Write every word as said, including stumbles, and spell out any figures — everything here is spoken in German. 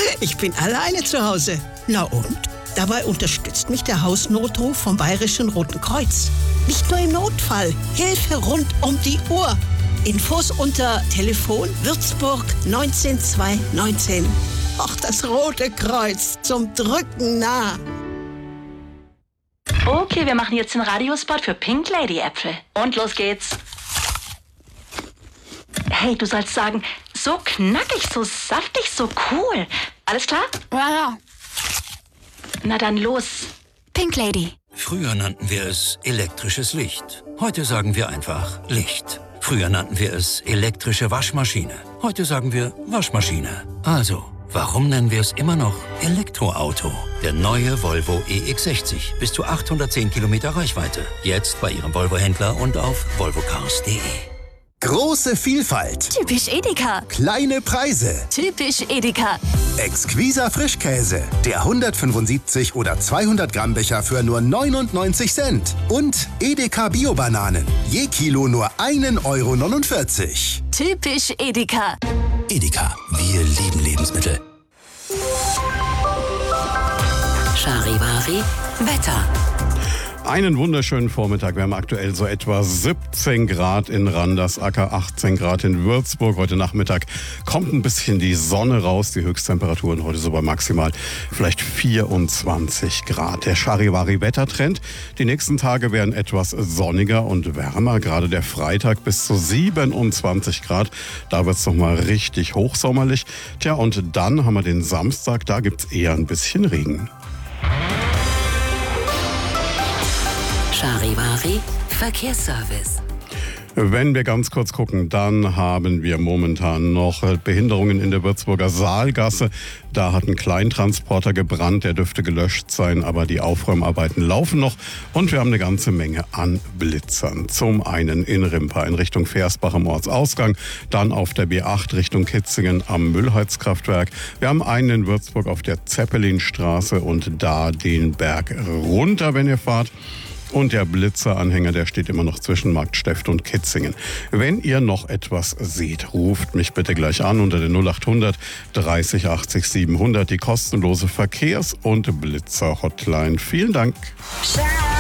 Ich bin alleine zu Hause. Na und? Dabei unterstützt mich der Hausnotruf vom Bayerischen Roten Kreuz. Nicht nur im Notfall, Hilfe rund um die Uhr. Infos unter Telefon Würzburg neunzehn zweihundertneunzehn. Ach, das Rote Kreuz, zum Drücken nah. Okay, wir machen jetzt den Radiospot für Pink Lady Äpfel. Und los geht's. Hey, du sollst sagen, so knackig, so saftig, so cool. Alles klar? Ja, ja. Na dann los. Pink Lady. Früher nannten wir es elektrisches Licht. Heute sagen wir einfach Licht. Früher nannten wir es elektrische Waschmaschine. Heute sagen wir Waschmaschine. Also, warum nennen wir es immer noch Elektroauto? Der neue Volvo E X sechzig. Bis zu achthundertzehn Kilometer Reichweite. Jetzt bei Ihrem Volvo-Händler und auf volvo cars punkt de. Große Vielfalt. Typisch Edeka. Kleine Preise. Typisch Edeka. Exquiser Frischkäse. Der hundertfünfundsiebzig oder zweihundert Gramm Becher für nur neunundneunzig Cent. Und Edeka Bio-Bananen. Je Kilo nur ein Euro neunundvierzig. Typisch Edeka. Edeka. Wir lieben Lebensmittel. Charivari Wetter. Einen wunderschönen Vormittag. Wir haben aktuell so etwa siebzehn Grad in Randersacker, achtzehn Grad in Würzburg. Heute Nachmittag kommt ein bisschen die Sonne raus. Die Höchsttemperaturen heute so bei maximal vielleicht vierundzwanzig Grad. Der Charivari-Wettertrend. Die nächsten Tage werden etwas sonniger und wärmer. Gerade der Freitag bis zu siebenundzwanzig Grad. Da wird es nochmal richtig hochsommerlich. Tja, und dann haben wir den Samstag. Da gibt es eher ein bisschen Regen. Charivari Verkehrsservice. Wenn wir ganz kurz gucken, dann haben wir momentan noch Behinderungen in der Würzburger Saalgasse. Da hat ein Kleintransporter gebrannt, der dürfte gelöscht sein, aber die Aufräumarbeiten laufen noch. Und wir haben eine ganze Menge an Blitzern. Zum einen in Rimpa in Richtung Versbach am Ortsausgang, dann auf der B acht Richtung Kitzingen am Müllheizkraftwerk. Wir haben einen in Würzburg auf der Zeppelinstraße und da den Berg runter, wenn ihr fahrt. Und der Blitzeranhänger, der steht immer noch zwischen Marktsteft und Kitzingen. Wenn ihr noch etwas seht, ruft mich bitte gleich an unter der null achthundert dreißig achtzig siebenhundert, die kostenlose Verkehrs- und Blitzer-Hotline. Vielen Dank.